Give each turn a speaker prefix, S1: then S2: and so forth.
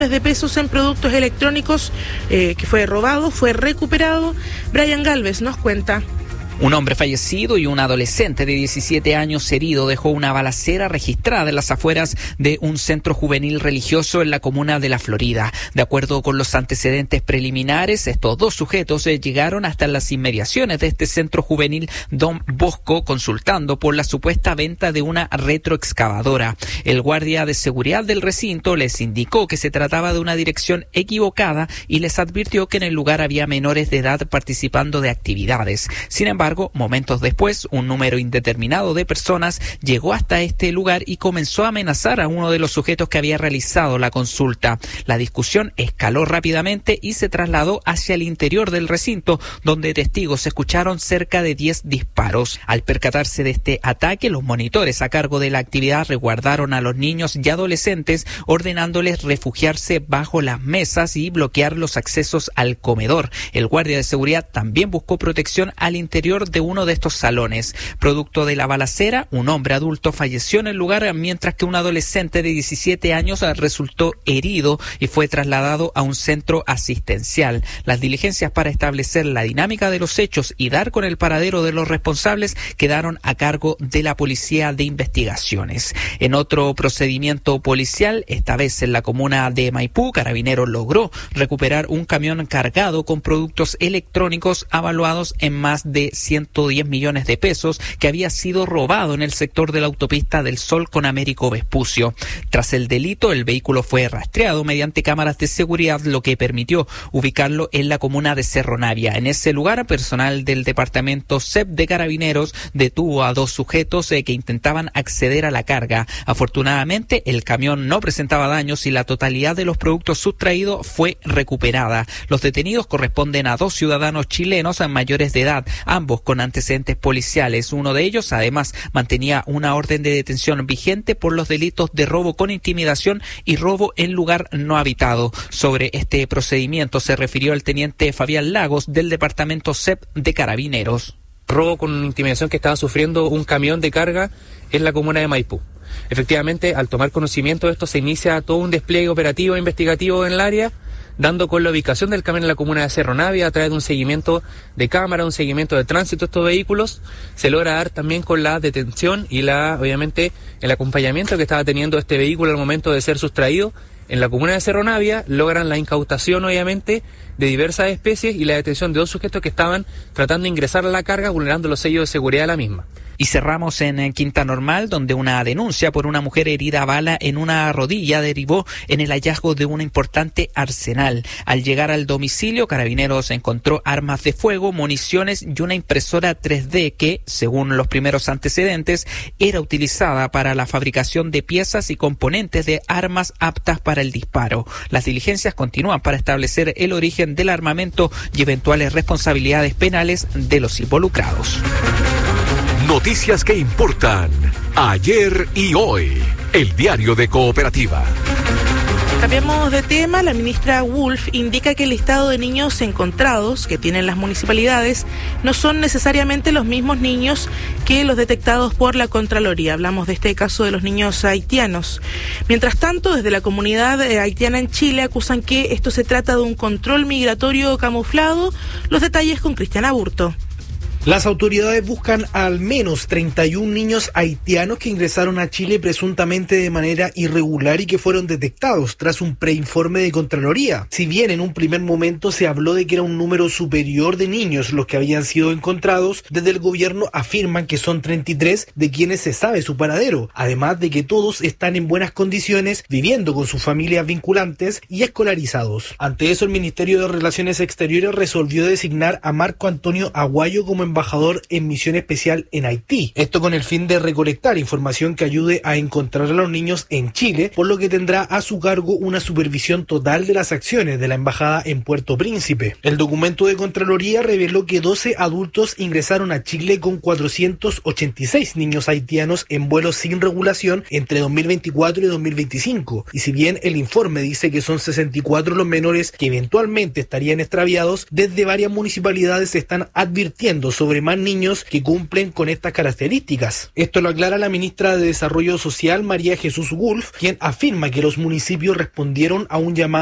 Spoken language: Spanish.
S1: de pesos en productos electrónicos que fue robado, fue recuperado. Brian Galvez nos cuenta.
S2: Un hombre fallecido y un adolescente de 17 años herido dejó una balacera registrada en las afueras de un centro juvenil religioso en la comuna de La Florida. De acuerdo con los antecedentes preliminares, estos dos sujetos llegaron hasta las inmediaciones de este centro juvenil Don Bosco consultando por la supuesta venta de una retroexcavadora. El guardia de seguridad del recinto les indicó que se trataba de una dirección equivocada y les advirtió que en el lugar había menores de edad participando de actividades. Sin embargo, momentos después, un número indeterminado de personas llegó hasta este lugar y comenzó a amenazar a uno de los sujetos que había realizado la consulta. La discusión escaló rápidamente y se trasladó hacia el interior del recinto, donde testigos escucharon cerca de 10 disparos. Al percatarse de este ataque, los monitores a cargo de la actividad resguardaron a los niños y adolescentes, ordenándoles refugiarse bajo las mesas y bloquear los accesos al comedor. El guardia de seguridad también buscó protección al interior de uno de estos salones. Producto de la balacera, un hombre adulto falleció en el lugar, mientras que un adolescente de 17 años resultó herido y fue trasladado a un centro asistencial. Las diligencias para establecer la dinámica de los hechos y dar con el paradero de los responsables quedaron a cargo de la Policía de Investigaciones. En otro procedimiento policial, esta vez en la comuna de Maipú, Carabineros logró recuperar un camión cargado con productos electrónicos avaluados en más de 110 millones de pesos que había sido robado en el sector de la autopista del Sol con Américo Vespucio. Tras el delito, el vehículo fue rastreado mediante cámaras de seguridad, lo que permitió ubicarlo en la comuna de Cerro Navia. En ese lugar, personal del departamento CEP de Carabineros detuvo a dos sujetos que intentaban acceder a la carga. Afortunadamente, el camión no presentaba daños y la totalidad de los productos sustraídos fue recuperada. Los detenidos corresponden a dos ciudadanos chilenos mayores de edad, ambos con antecedentes policiales. Uno de ellos, además, mantenía una orden de detención vigente por los delitos de robo con intimidación y robo en lugar no habitado. Sobre este procedimiento se refirió el teniente Fabián Lagos del departamento CEP de Carabineros.
S3: Robo con intimidación que estaba sufriendo un camión de carga en la comuna de Maipú. Efectivamente, al tomar conocimiento de esto se inicia todo un despliegue operativo e investigativo en el área, dando con la ubicación del camión en la comuna de Cerro Navia a través de un seguimiento de cámara, un seguimiento de tránsito de estos vehículos. Se logra dar también con la detención y obviamente el acompañamiento que estaba teniendo este vehículo al momento de ser sustraído en la comuna de Cerro Navia. Logran la incautación obviamente de diversas especies y la detención de dos sujetos que estaban tratando de ingresar a la carga vulnerando los sellos de seguridad de la misma.
S2: Y cerramos en Quinta Normal, donde una denuncia por una mujer herida a bala en una rodilla derivó en el hallazgo de un importante arsenal. Al llegar al domicilio, Carabineros encontró armas de fuego, municiones y una impresora 3D que, según los primeros antecedentes, era utilizada para la fabricación de piezas y componentes de armas aptas para el disparo. Las diligencias continúan para establecer el origen del armamento y eventuales responsabilidades penales de los involucrados.
S4: Noticias que importan ayer y hoy. El diario de Cooperativa.
S1: Cambiamos de tema. La ministra Wolf indica que el listado de niños encontrados que tienen las municipalidades no son necesariamente los mismos niños que los detectados por la Contraloría. Hablamos de este caso de los niños haitianos. Mientras tanto, desde la comunidad haitiana en Chile acusan que esto se trata de un control migratorio camuflado. Los detalles con Cristian Aburto.
S5: Las autoridades buscan al menos 31 niños haitianos que ingresaron a Chile presuntamente de manera irregular y que fueron detectados tras un preinforme de Contraloría. Si bien en un primer momento se habló de que era un número superior de niños los que habían sido encontrados, desde el gobierno afirman que son 33 de quienes se sabe su paradero, además de que todos están en buenas condiciones, viviendo con sus familias vinculantes y escolarizados. Ante eso, el Ministerio de Relaciones Exteriores resolvió designar a Marco Antonio Aguayo como embajador en misión especial en Haití. Esto con el fin de recolectar información que ayude a encontrar a los niños en Chile, por lo que tendrá a su cargo una supervisión total de las acciones de la embajada en Puerto Príncipe. El documento de Contraloría reveló que 12 adultos ingresaron a Chile con 486 niños haitianos en vuelos sin regulación entre 2024 y 2025. Y si bien el informe dice que son 64 los menores que eventualmente estarían extraviados, desde varias municipalidades están advirtiendo sobre más niños que cumplen con estas características. Esto lo aclara la ministra de Desarrollo Social, María Jesús Wolf, quien afirma que los municipios respondieron a un llamado